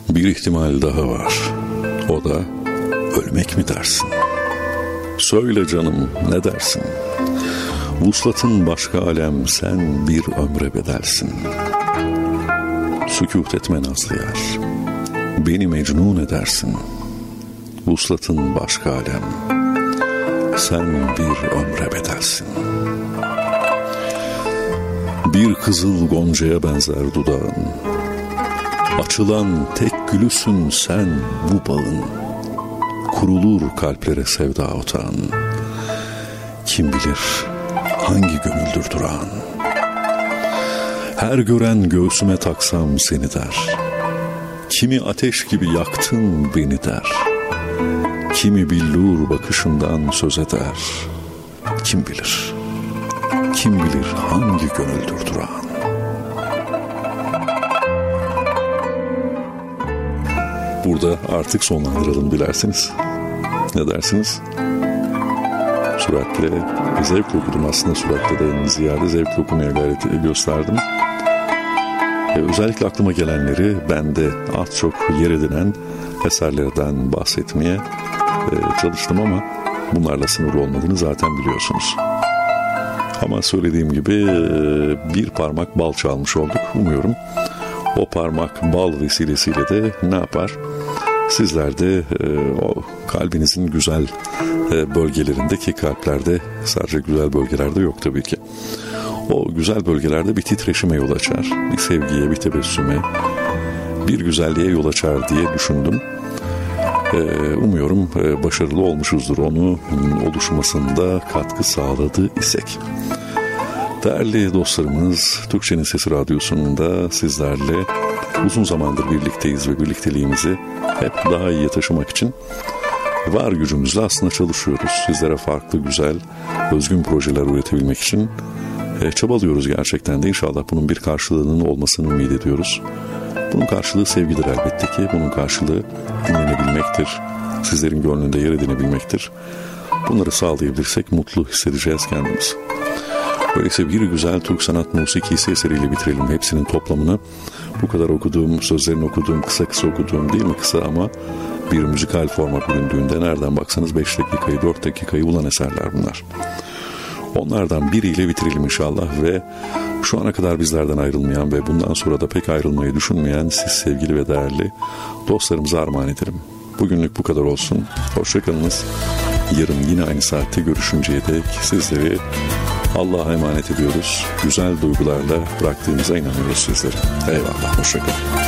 Bir ihtimal daha var. O da ölmek mi dersin? Söyle canım, ne dersin? Vuslatın başka alem, sen bir ömre bedelsin. Sükût etme nazlı yar, beni mecnun edersin. Vuslatın başka alem, sen bir ömre bedelsin. Bir kızıl goncaya benzer dudağın, açılan tek gülüsün sen bu bağın. Kurulur kalplere sevda otağın, kim bilir hangi gönüldür durağın. Her gören göğsüme taksam seni der, kimi ateş gibi yaktın beni der. Kimi billur bakışından söz eder, kim bilir hangi gönüldür durağın. Burada artık sonlandıralım dilerseniz. Ne dersiniz? Süratle zevkle okudum, aslında süratleden ziyade zevkle okumaya gayret gösterdim. Özellikle aklıma gelenleri ben de az çok yer edinen eserlerden bahsetmeye çalıştım ama bunlarla sınırlı olmadığını zaten biliyorsunuz. Ama söylediğim gibi bir parmak bal çalmış olduk. Umuyorum o parmak bal vesilesiyle de ne yapar? Sizler de o kalbinizin güzel bölgelerindeki, kalplerde sadece güzel bölgelerde yok tabii ki. O güzel bölgelerde bir titreşime yol açar. Bir sevgiye, bir tebessüme, bir güzelliğe yol açar diye düşündüm. Umuyorum başarılı olmuşuzdur, onu oluşmasında katkı sağladı isek. Değerli dostlarımız, Türkçenin Sesi Radyosu'nda sizlerle uzun zamandır birlikteyiz ve birlikteliğimizi hep daha iyiye taşımak için var gücümüzle aslında çalışıyoruz. Sizlere farklı, güzel, özgün projeler üretebilmek için çabalıyoruz gerçekten de. İnşallah bunun bir karşılığının olmasını ümit ediyoruz. Bunun karşılığı sevgidir elbette ki. Bunun karşılığı dinlenebilmektir. Sizlerin gönlünde yer edinebilmektir. Bunları sağlayabilirsek mutlu hissedeceğiz kendimizi. Öyleyse bir güzel Türk sanat musikisi eseriyle bitirelim. Hepsinin toplamını, bu kadar okuduğum, sözlerini okuduğum, kısa okuduğum, değil mi kısa ama bir müzikal forma büründüğünde nereden baksanız 5 dakikayı, 4 dakikayı bulan eserler bunlar. Onlardan biriyle bitirelim inşallah ve şu ana kadar bizlerden ayrılmayan ve bundan sonra da pek ayrılmayı düşünmeyen siz sevgili ve değerli dostlarımıza armağan ederim. Bugünlük bu kadar olsun. Hoşçakalınız. Yarın yine aynı saatte görüşünceye dek sizleri Allah'a emanet ediyoruz. Güzel duygularla bıraktığımıza inanıyoruz sizleri. Eyvallah. Hoşçakalın.